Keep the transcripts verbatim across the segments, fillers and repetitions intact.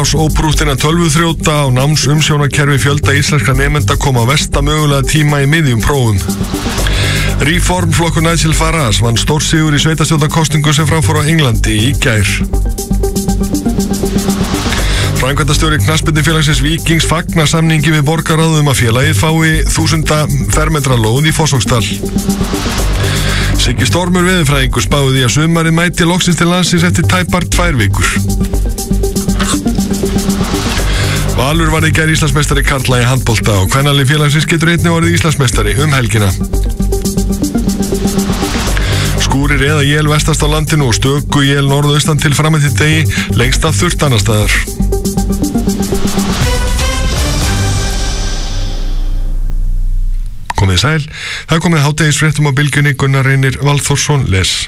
Óbrúttina tölvuþrjóta og námsumsjónarkerfi fjölda íslenskra nemenda koma versta mögulega tíma í miðjum prófum. Reform flokkur Nigel Farage vann stórsigur í sveitarstjórnarkosningu sem framfór á Englandi í gær. Framkvæmdastjóri knattspyrnufélagsins Víkings fagnar samningi við borgarráð um að félagið fái þúsunda fermetra lóð í Fossvogsdal. Siggi Stormur veðurfræðingur spáði því að sumarið mæti loksins til landsins eftir tæpar tvær vikur. Valur var í gær Íslandsmeistari karla í handbolta og kvennalið félagsins getur einnig orðið Íslandsmeistari um helgina. Skúrir eða él vestast á landinu og stöku él norðaustan til fram eftir degi, lengst af þurrt annars staðar. Komið sæl, það er komið hádegisfréttum á bylgjunni. Gunnar Reynir Valþórsson les.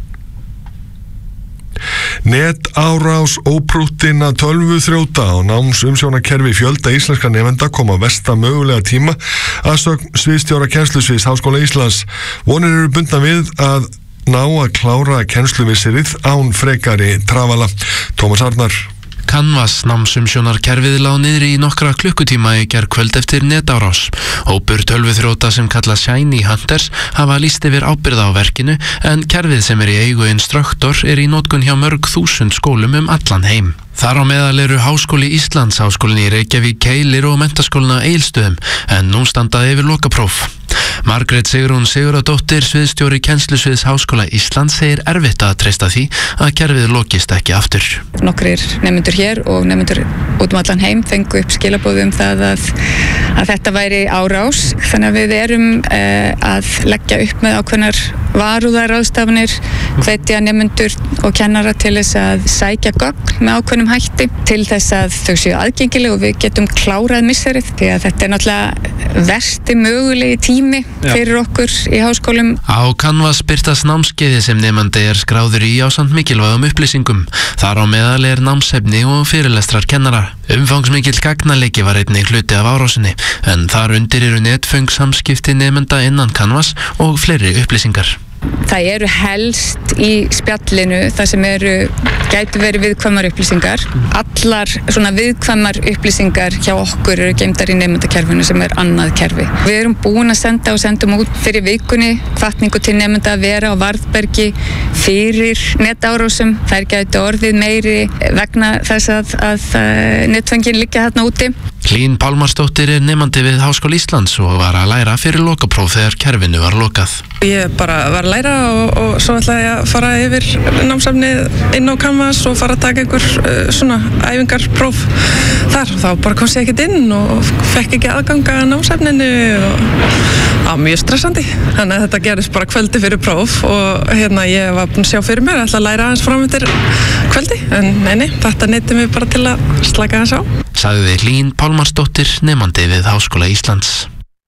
Netárás, óprúttina tölvuþrjóta og námsumsjónarkerfi fjölda íslenskra nemenda koma versta mögulega tíma að sögn sviðsstjóra kennslusviðs Háskóla Íslands. Vonir eru bundnar við að ná að klára kennsluvissirið án frekari trafala. Tómas Arnar. Canvas námsumsjónarkerfið lá niður í nokkra klukkutíma í gærkvöld eftir netárás. Hópur tölvuþrjóta sem kalla Shiny Hunters hafa lýst yfir ábyrgð á verkinu en kerfið sem er í eigu Instructor er í notkun hjá mörg þúsund skólum um allan heim. Þar á meðal eru Háskóli Íslands, Háskólinn í Reykjavík, Keilir og Menntaskólinn á Egilsstöðum, en nú standaði yfir lokapróf. Margrét Sigrún Sigurðardóttir, sviðsstjóri kennslusviðs Háskóla Íslands, segir erfitt að treysta því að kerfið lokist ekki aftur. Nokkrir nemendur hér og nemendur út um allan heim fengu upp skilaboð um það að, að þetta væri árás, þannig að við erum eh, að leggja upp með ákveðnar varúðarráðstafanir, hvetja nemendur og kennara til þess að sækja gögn með ákveðnum hætti til þess að þau séu aðgengileg og við getum klárað misserið, því að þetta er náttúrulega versti mögulegi tími fyrir okkur í háskólum. Á Canvas birtast námskeiði sem nemandi er skráður í ásamt mikilvægum upplýsingum. Þar á meðal er námsefni og fyrirlestrar kennara. Umfangsmikill gagnaleiki var einnig hluti af árásinni, en þar undir eru netföng samskipti nemenda innan Canvas og fleiri upplýsingar. Það eru helst í spjallinu það sem eru, gætu verið viðkvæmar upplýsingar. Allar svona viðkvæmar upplýsingar hjá okkur eru geymdar í nemendakerfinu sem er annað kerfi. Við erum búin að senda og sendum út fyrir vikunni hvatningu til nemenda að vera á varðbergi fyrir netárásum. Þær gætu orðið meiri vegna þess að, að netföngin liggja þarna úti. Hlín Pálmarsdóttir er nemandi við Háskóla Íslands og var að læra fyrir lokapróf þegar kerfinu var lokað. Ég bara var að læra og, og svo ætlaði ég að fara yfir námsefnið inn á Canvas og fara að taka einhver uh, svona æfingarpróf þar. Þá bara komst ég ekkert inn og fekk ekki aðganga að námsefninu og á, mjög stressandi. Þannig að þetta gerist bara kvöldi fyrir próf og hérna ég var búin að sjá fyrir mér, ætla að læra aðeins fram eftir kvöldi, en nei, nei, þetta neytti mig bara til að slaka aðeins á. Sagði Hlín Pálmarsdóttir, nemandi við Háskóla Íslands.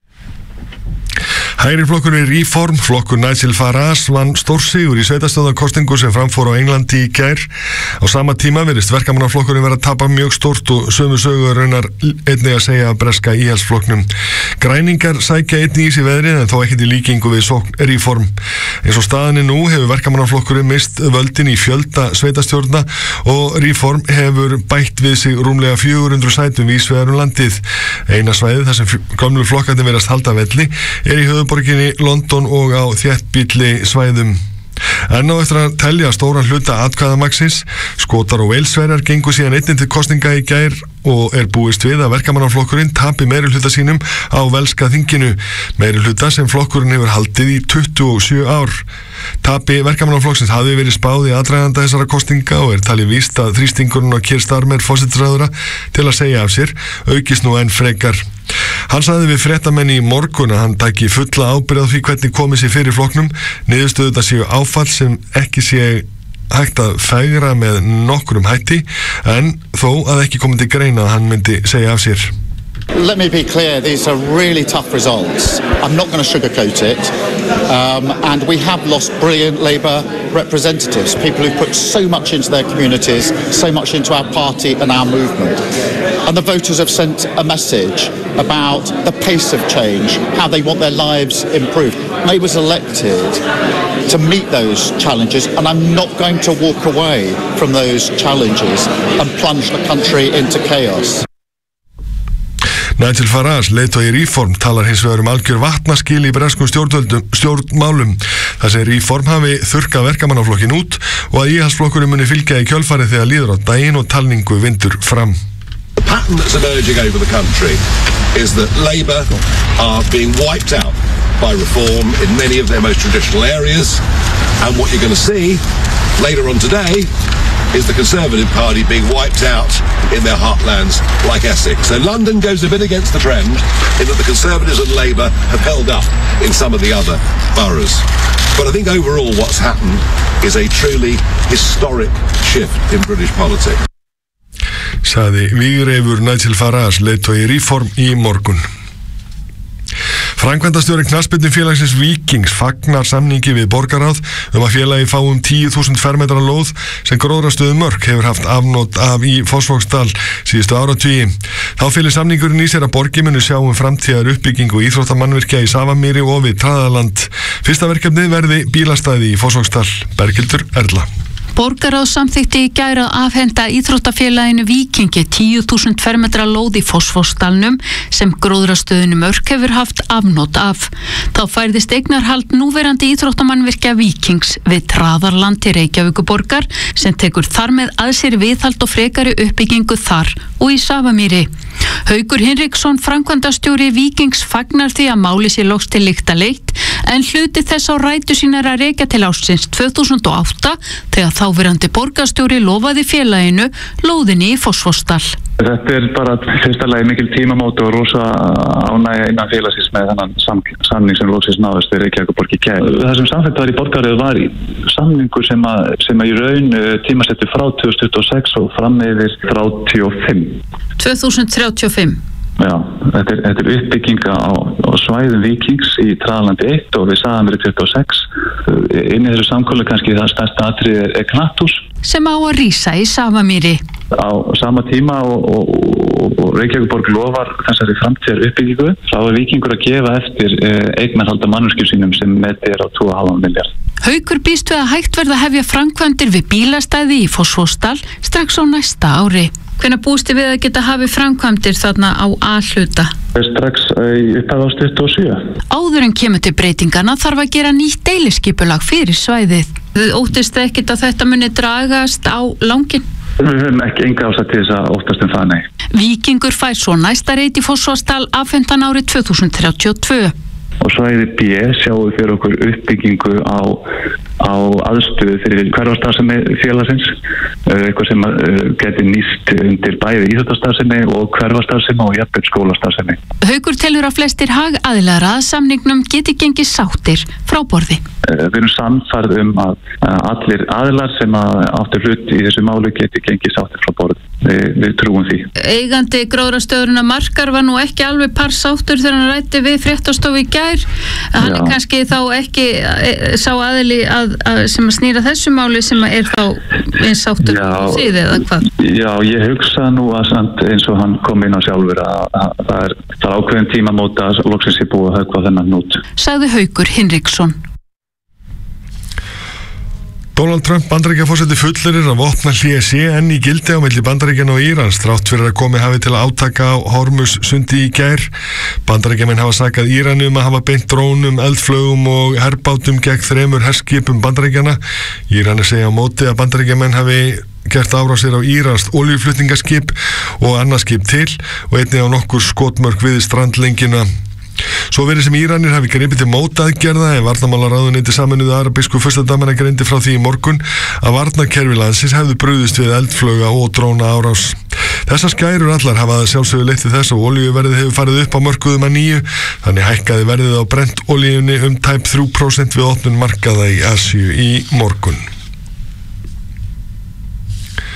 Hægri flokkurinn Reform, flokkur Nigel Farage vann stórsigur í sveitarstjórnarkosningu sem framfór á Englandi í gær. Á sama tíma virðist verkamannaflokkurinn vera að tapa mjög stórt og sömu sögu raunar einnig að segja að breska íhaldsflokknum. Græningar sækja einnig í sig veðrið en þó ekkert í líkingu við sókn Reform. Eins og staðan er nú hefur verkamannaflokkurinn mist völdin í fjölda sveitarstjórna og Reform hefur bætt við sig rúmlega fjögur hundruð sætum víðsvegar um landið. Eina svæðið þar sem gömlu flokkarnir virðast halda velli er í höfuðborginni London og á þéttbýlli svæðum. En á eftir að telja stóran hluta atkvæðamagnsins, Skotar og Walesverjar gengu síðan einnig til kosninga í gær og er búist við að verkamannaflokkurinn tapi meirihluta sínum á velska þinginu, meirihluta sem flokkurinn hefur haldið í tuttugu og sjö ár. Tapi verkamannaflokksins hafði verið spáð í aðdraganda þessara kosninga og er talið víst að þrýstingurinn á Keir Starmer forsætisráðherra til að segja af sér aukist nú enn frekar. Hann sagði við fréttamenn í morgun að hann tæki fulla ábyrgð á því hvernig komið sér fyrir flokknum, niðurstöðurnar séu áfall sem ekki sé hægt að fegra með nokkrum hætti, en þó að ekki komið til greina að hann myndi segja af sér. Let me be clear, these are really tough results. I'm not going to sugarcoat it. Um, and we have lost brilliant Labour representatives, people who put so much into their communities, so much into our party and our movement. And the voters have sent a message about the pace of change, how they want their lives improved. Labour was elected to meet those challenges, and I'm not going to walk away from those challenges and plunge the country into chaos. Nigel Farage, leiðtogi Reform, talar hins vegar um algjör vatnaskil í breskum stjórnmálum. Það sem Reform hafi þurrkað verkamannaflokkin út og að íhaldsflokkurinn muni fylgja í kjölfarið þegar líður á daginn og talningu vindur fram. The pattern that's emerging over the country is that Labour are being wiped out by Reform in many of their most traditional areas, and what you're going to see later on today is the Conservative Party being wiped out in their heartlands like Essex. So London goes a bit against the trend in that the Conservatives and Labour have held up in some of the other boroughs. But I think overall what's happened is a truly historic shift in British politics. Sagði vígreifur Nigel Farage, leiðtogi Reform í morgun. Framkvæmdastjóri knattspyrnufélagsins Víkings fagnar samningi við borgarráð um að félagi fá um tíu þúsund fermetra lóð sem Gróðrastöð Mörk hefur haft afnot af í Fossvogsdal síðustu áratugi. Þá felur samningurinn í sér að borgin muni sjá um framtíðar uppbyggingu íþróttamannvirkja í Safamýri og við Traðaland. Fyrsta verkefnið verði bílastæði í Fossvogsdal. Berghildur Erla. Borgarráð samþykkti í gær að afhenda íþróttafélaginu Víkingi tíu þúsund fermetra lóð í Fossvogsdalnum sem Gróðrastöðin Mörk hefur haft afnot af. Þá færðist eignarhald núverandi íþróttamannvirkja Víkings við Traðarland til Reykjavíkurborgar sem tekur þar með að sér viðhald og frekari uppbyggingu þar og í Safamýri. Haukur Hinriksson, framkvæmdastjóri Víkings, fagnar því að máli sé loks til lykta leitt, en hluti þess á rætu sínar að rekja til ársins tvö þúsund og átta þegar þáverandi borgarstjóri lofaði félaginu lóðinni í Fossvogsdal. Þetta er bara fyrsta lagi mikil tímamót og rosa ánægja innan félagsins með þennan samning sem loksins náðist við Reykjavíkurborg í gær. Það sem samþykkt var í borgarráði var í samningur sem að, sem að í raun tímasettur frá tvö þúsund tuttugu og sex og fram yfir þrjátíu og fimm. tvö þúsund þrjátíu og fimm. Já, þetta er, þetta er uppbygginga á, á svæðum Víkings í Traðalandi eitt og við Safamýri tuttugu og sex. Inn í þessu samkóla kannski það stærsta atriði er, er knatthús sem á að rísa í Safamýri. Á sama tíma og, og, og, og Reykjavíkurborg lofar þessari framtíðar uppbyggingu, þá er Víkingur að gefa eftir eh, eignarhalda mannvirkjum sínum sem metið er á tvo komma fimm milljarða. Haukur býst við að hægt verða að hefja framkvæmdir við bílastæði í Fossvogsdal strax á næsta ári. Hvenær búist þið við að geta hafið framkvæmdir þarna á A-hluta? Strax í upphaf árs tuttugu og sjö. Áður en kemur til breytingana þarf að gera nýtt deiliskipulag fyrir svæðið. Þið óttist ekkert að þetta muni dragast á langinn? Við höfum ekki enga ástæðu til þess að óttast um það, nei. Víkingur fær svo næsta reit í Fossvogsdal afhentan árið tvö þúsund þrjátíu og tvö. Og svæði B sjáum við fyrir okkur uppbyggingu á, á aðstöðu fyrir hverfastarfsemi félagsins, eitthvað sem geti nýst undir bæði íþróttastarfsemi og hverfastarfsemi og jafnvel skólastarfsemi. Haukur telur að flestir hagaðilar að samningnum geti gengið sáttir frá borði. Við erum sannfærð um að allir aðilar sem áttu hlut í þessu máli geti gengið sáttir frá borði. Við, við trúum því. Eigandi Gróðrastöðurinnar Markar var nú ekki alveg par sáttur þegar hann ræddi við fréttastofu í gær. Hann Já. er kannski þá ekki sá aðili að, að, sem að snýra þessu máli sem er þá eins sáttur síði eða hvað? Já, ég hugsa nú að samt eins og hann kom inn á sjálfur að, að, að það er, er ákveðin tímamóta að loksins er búið að höggva þennan nút. Sagði Haukur Hinriksson. Donald Trump, Bandaríkjaforseti, fullirir að vopna hlé sé enn í gildi á milli Bandaríkjanna og Írans þrátt fyrir að komi hafi til að átaka á Hormuz-sundi í gær. Bandaríkjamenn hafa sakað Íran um að hafa beint drónum, eldflögum og herbátum gegn þremur herskipum Bandaríkjanna. Íran er segja á móti að Bandaríkjamenn hafi gert árásir á íranskt olíuflutningaskip og annað skip til og einnig á nokkur skotmörk við strandlengina. Svo verið sem Íranir hafi gripið til mótaðgerða en varnarmálaráðuneyti Sameinuðu arabísku furstadæmanna greindi frá því í morgun að varnarkerfi landsins hefðu brugðist við eldflauga og dróna árás. Þessar skærur allar hafa sjálfsögðu leitt til þess að olíuverðið hefur farið upp á mörkuðum að nýju, þannig hækkaði verðið á brent olíunni um tæp þrjú prósent við opnun markaða í Asíu í morgun.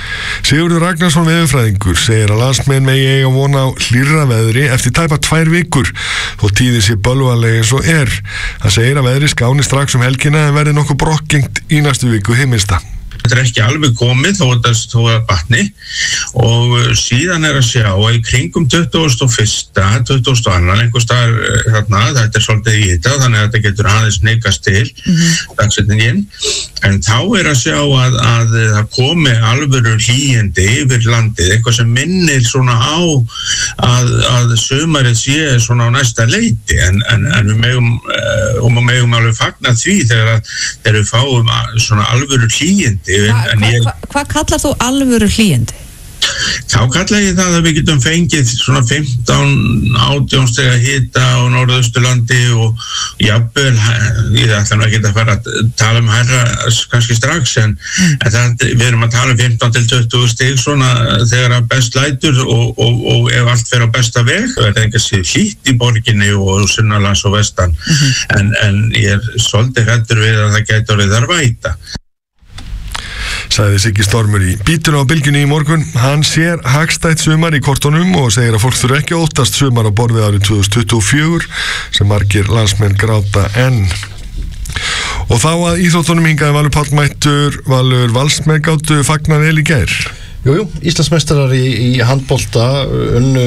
Sigurður Ragnarsson veðurfræðingur segir að landsmenn megi eiga von á hlýrra veðri eftir tæpa tvær vikur þó tíðin sé bölvaleg eins og er. Það segir að veðri skáni strax um helgina en verði nokkuð brokkgengt í næstu viku hið minnsta. Þetta er ekki alveg komið þó að það er batni og síðan er að sjá að í kringum tuttugasta og fyrsta, tuttugasta og annan einhvers staðar þarna, þetta er svolítið í þetta þannig að þetta getur aðeins neikast til mm-hmm. dagsetningin, en þá er að sjá að, að það komi alvöru hlýindi yfir landið, eitthvað sem minnir svona á að, að sumarið sé svona á næsta leiti en, en, en við megum og við megum alveg fagna því þegar, þegar við fáum svona alvöru hlýindi. Hvað hva, hva kallar þú alvöru hlýindi? Þá kalla ég það að við getum fengið svona fimmtán átján stiga hita á Norðausturlandi og jafnvel, ég ætla nú ekki að fara að tala um hærra kannski strax en, mm. en það, við erum að tala um fimmtán til tuttugu stig svona þegar að best lætur og, og, og ef allt fer á besta veg það er ekki að sé hlýtt í borginni og sunnanlands og vestan mm-hmm. en, en ég er svolítið hræddur við að það gæti orðið þar væta. Sagði Siggi Stormur í Bítuna á bylgjunni í morgun. Hann sér hagstætt sumar í kortunum og segir að fólk þurfi ekki að óttast sumar á borðið árið tvö þúsund tuttugu og fjögur sem margir landsmenn gráta enn. Og þá að íþróttunum hingaði Valur Páll mættur, Valur Valsmenn gátu fagna vel í gær. Jújú, Íslandsmeistarar í, í handbolta unnu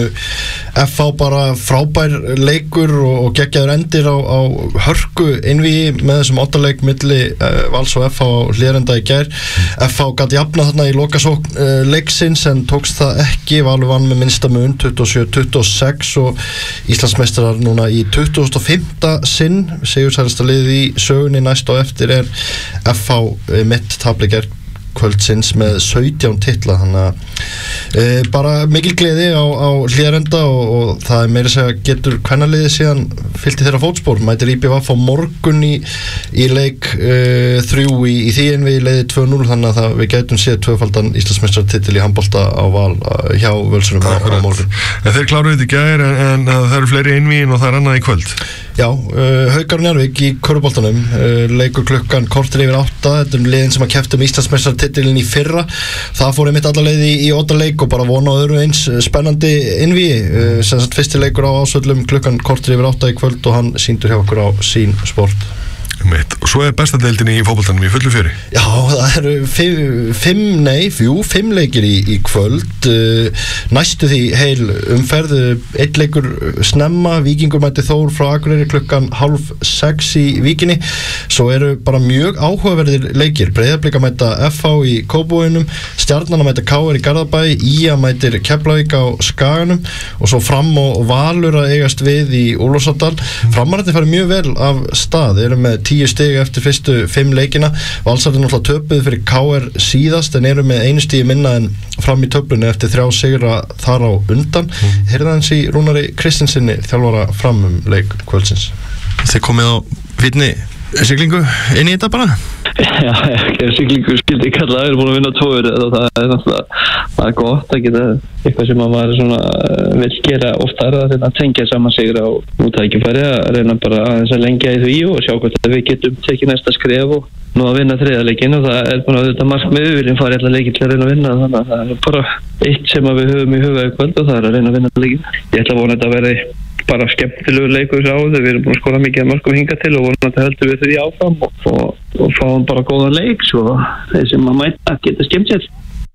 F H bara frábær leikur og, og geggjaður endir á, á hörku innvíi með þessum áttaleik milli uh, Vals og F H á Hlíðarenda í gær. F H gat jafnað þarna í lokasókn uh, leiksins en tókst það ekki. Valur vann með minnsta mun tuttugu og sjö til tuttugu og sex og Íslandsmeistarar núna í tuttugasta og fimmta sinn. Sigursælasta liðið í sögunni næst og eftir er F H uh, mitt tafli gær kvöldsins með sautján titla þannig að e, bara mikil gleði á, á Hlíðarenda og, og það er meira að segja getur kvennaliðið síðan fylgti þeirra fótspor, mætir í B V F á morgun í, í leik e, þrjú í, í því en við leiði tvö núll þannig að það, við gætum séð tvöfaldan Íslandsmeistaratitil í handbolta á Val hjá Völsunum á, á morgun. En þeir kláruðu þetta í gær en, en það eru fleiri einvíin og það er annað í kvöld. Já, uh, Haukar Njarðvík í körfuboltanum uh, leikur klukkan korter yfir átta, þetta er liðin sem að kepptu um Íslandsmeistaratitilinn í fyrra. Það fór einmitt alla leið í, í ótta leik og bara vona á öðru eins spennandi innvíi. Uh, sem sagt fyrsti leikur á Ásvöllum klukkan korter yfir átta í kvöld og hann sýndur hjá okkur á Sín Sport. Mitt. Og svo er bestadeildin í fótboltanum í fullu fjöri. Já, það eru fimm, fimm nei, fjú, fimm leikir í, í kvöld uh, næstu því heil umferð einn leikur snemma, Víkingur mæti Þór frá Akureyri klukkan hálf sex í Víkinni, svo eru bara mjög áhugaverðir leikir, Breiðablika mæta F H í Kópavoginum, Stjarnan mæta K R í Garðabæ, Í A mætir Keflavík á Skaganum og svo Fram og Valur að eigast við í Úlfarsárdal. Framararnir fara mjög vel af stað, eru með tíu stig eftir fyrstu fimm leikina. Valsarnir náttúrulega töpuðu fyrir K R síðast en eru með einu stigi minna en Fram í töflunni eftir þrjá sigra þar á undan. Mm. Heyrðu aðeins í Rúnari Kristinsinni þjálfara Fram um leik kvöldsins. Þið komið á fínni siglingu inn í þetta bara? Já, ekki siglingu skildi ég kalla, við erum búin að vinna tóður og það er náttúrulega það er gott að geta eitthvað sem maður svona vil gera oftar að reyna að tengja saman sigra og nú tækifæri að reyna bara aðeins að lengja í því og sjá hvort við getum tekið næsta skref og nú að vinna þriðarleikin og það er bara þetta markmið, við viljum fara í alla leiki til að reyna að vinna þannig að það er bara eitt sem við höfum í huga í kvöld og það er að reyna að vinna leikin. Ég ætla að vona þetta að verði bara skemmtilegu leikur á þau, við erum búin að skora mikið að mörgum hinga til og vonandi höldum við því áfram og, og, og fáum bara góðan leik svo þeir sem að mæta geta skemmt sér.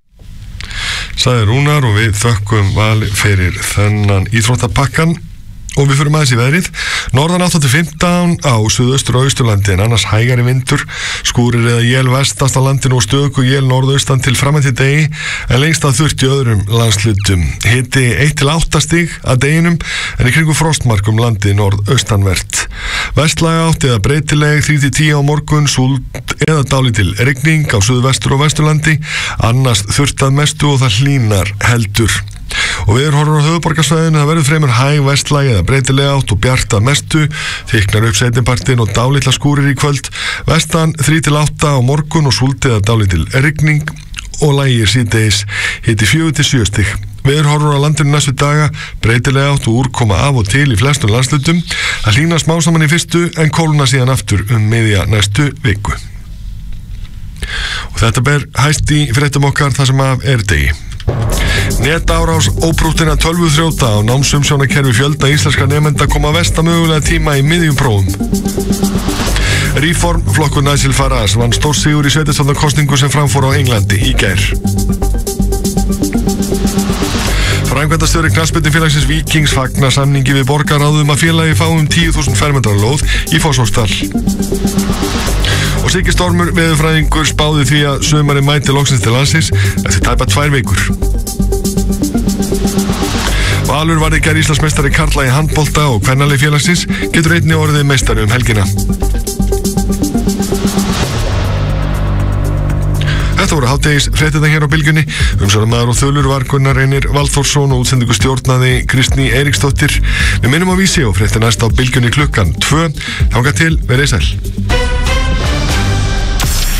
Sagði Rúnar og við þökkum Vali fyrir þennan íþróttapakkan. Og við fyrir aðeins í veðrið. Norðan átta til fimmtán á suðaustur og austurlandi en annars hægari vindur, skúrir eða jél vestast á landinu og stöku jél norðaustan til framönti degi en lengst að þurft í öðrum landslutum. Hiti eitt til átta stig að deginum en í kringum frostmarkum landi norðaustanvert. Vestlaga átt eða breytileg þrjú til tíu á morgun, súld eða dálítil rigning á suðvestur og vesturlandi, annars þurft að mestu og það hlýnar heldur. Og við erum horfður á höfuðborgarsvæðinu, það verður fremur hæg vestlæg eða breytilega átt og bjart að mestu, þyknar upp seinnipartinn og dálitla skúrir í kvöld, vestan þrjú til átta á morgun og súld eða dálítil rigning og lægir síðdegis hiti fjögur til sjö stig. Við erum horfður á landinu næstu daga, breytilega átt og úrkoma af og til í flestum landslutum, það hlýnar smá saman í fyrstu en kólna síðan aftur um miðja næstu viku. Og þetta ber hæst í fréttum okkar þar sem af er degi. Netárás óbrúttina tölvuþrjóta á námsumsjónakerfi fjölda íslenska nemenda koma versta mögulega tíma í miðjum prófum. Reform flokkur Nigel Farage vann stórsigur í sveitarstjórnarkosningu sem framfór á Englandi í gær. Framkvæmdastjóri knattspyrnufélagsins Víkings fagnar samningi við borgarráðum að félagi fái um tíu þúsund fermetra lóð í Fossvogsdal. Og Siggi Stormur veðurfræðingur spáði því að sumarið mæti loksins til landsins eftir tæpa tvær vikur. Valur varð í gær Íslandsmeistari karla í handbolta og kvennalið félagsins getur einnig orðið meistari um helgina. Þetta voru hádegis fréttirnar hér á Bylgjunni. Umsjónarmaður og þulur var Gunnar Reynir Valþórsson og útsendingu stjórnaði Kristný Eiríksdóttir. Við minnum á vísi og fréttir næst á Bylgjunni klukkan tvö. Þangað til, verið sæl.